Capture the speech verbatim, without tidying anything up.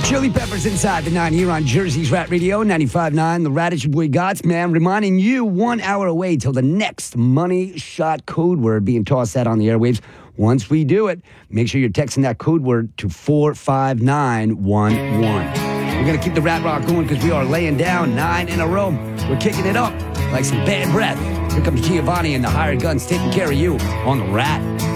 Chili Peppers inside the nine here on Jersey's Rat Radio, ninety-five point nine. The Radish Boy Gots, man, reminding you one hour away till the next Money Shot code word being tossed out on the airwaves. Once we do it, make sure you're texting that code word to four five nine one one. We're going to keep the Rat Rock going because we are laying down nine in a row. We're kicking it up like some bad breath. Here comes Giovanni and the Hired Guns taking care of you on the Rat